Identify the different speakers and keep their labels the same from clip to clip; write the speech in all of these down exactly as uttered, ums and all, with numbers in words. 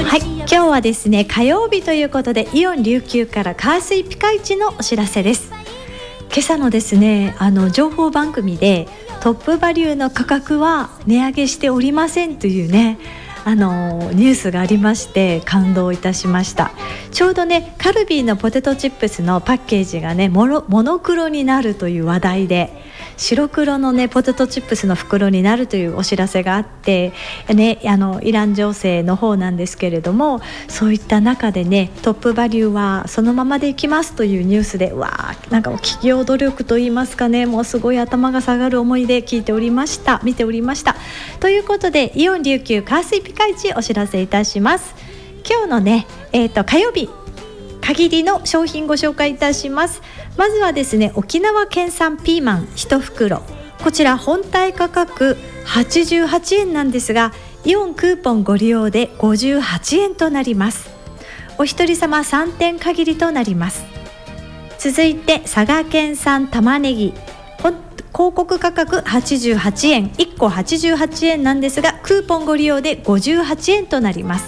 Speaker 1: はい、今日はですね火曜日ということでイオン琉球から火水ピカイチのお知らせです。今朝のですねあの情報番組でトップバリューの価格は値上げしておりませんというねあのニュースがありまして感動いたしました。ちょうどねカルビーのポテトチップスのパッケージがねモノ、モノクロになるという話題で白黒のねポテトチップスの袋になるというお知らせがあって、ね、あのイラン情勢の方なんですけれども、そういった中でねトップバリューはそのままでいきますというニュースで、うわーなんか企業努力といいますかね、もうすごい頭が下がる思いで聞いておりました見ておりましたということで、イオン琉球火水ピカイチお知らせいたします。今日のね、えーと、火曜日限りの商品ご紹介いたします。まずはですね沖縄県産ピーマンいち袋、こちら本体価格はちじゅうはちえんなんですが、イオンクーポンご利用でごじゅうはちえんとなります。お一人様さんてん限りとなります。続いて佐賀県産玉ねぎ、広告価格はちじゅうはちえん、いっこはちじゅうはちえんなんですがクーポンご利用でごじゅうはちえんとなります。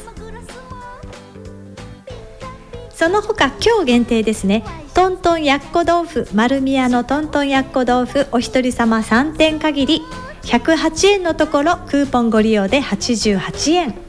Speaker 1: その他今日限定ですね、トントンやっこ豆腐丸宮のトントンやっこ豆腐お一人様さんてん限りひゃくはちえんのところクーポンご利用ではちじゅうはちえん。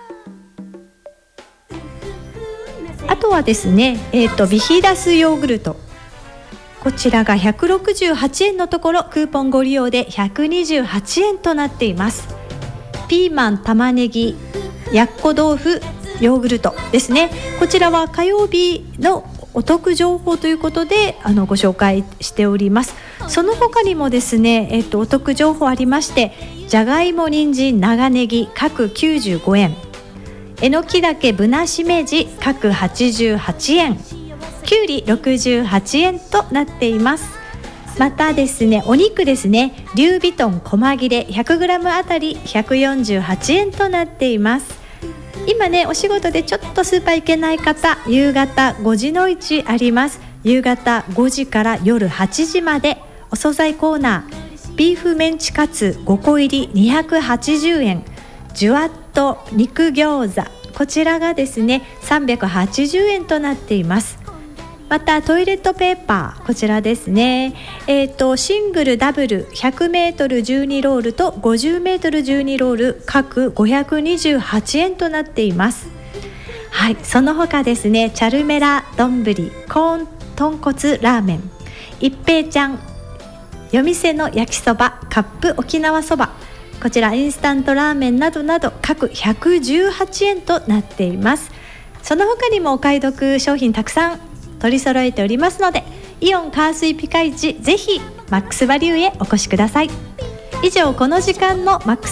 Speaker 1: あとはですね、えーと、ビヒダスヨーグルト、こちらがひゃくろくじゅうはちえんのところクーポンご利用でひゃくにじゅうはちえんとなっています。ピーマン玉ねぎやっこ豆腐ヨーグルトですね、こちらは火曜日のお得情報ということであのご紹介しております。その他にもですね、えっと、お得情報ありまして、じゃがいも人参長ネギ各きゅうじゅうごえん、えのきだけぶなしめじ各はちじゅうはちえん、きゅうりろくじゅうはちえんとなっています。またですねお肉ですね、リュウビトン細切れ ひゃくグラム あたりひゃくよんじゅうはちえんとなっています。今ねお仕事でちょっとスーパー行けない方、夕方ごじの市あります。夕方ごじから夜はちじまでお惣菜コーナー、ビーフメンチカツごこ入りにひゃくはちじゅうえん、ジュワッと肉餃子、こちらがですねさんびゃくはちじゅうえんとなっています。またトイレットペーパー、こちらですね、えーと、シングルダブル ひゃくメートルじゅうにロールと ごじゅうメートルじゅうにロール各ごひゃくにじゅうはちえんとなっています。はい、その他ですね、チャルメラ丼、コーン豚骨ラーメン、一平ちゃん夜店の焼きそばカップ沖縄そば、こちらインスタントラーメンなどなど各ひゃくじゅうはちえんとなっています。その他にもお買い得商品たくさん取り揃えておりますので、イオンカー水ピカイチぜひマックスバリューへお越しください。以上この時間のマックス